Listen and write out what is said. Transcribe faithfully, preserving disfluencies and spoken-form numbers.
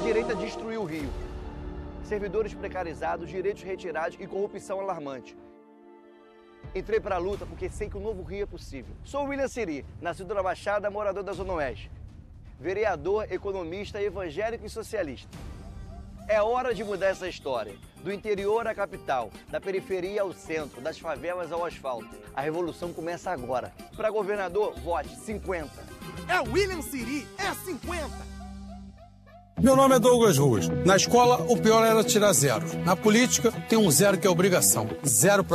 direita destruiu o Rio. Servidores precarizados, direitos retirados e corrupção alarmante. Entrei para a luta porque sei que o novo Rio é possível. Sou William Siri, nascido na Baixada, morador da Zona Oeste. Vereador, economista, evangélico e socialista. É hora de mudar essa história. Do interior à capital, da periferia ao centro, das favelas ao asfalto. A revolução começa agora. Para governador, vote cinquenta. É William Siri, é cinquenta. Meu nome é Douglas Ruas. Na escola, o pior era tirar zero. Na política, tem um zero que é obrigação. Zero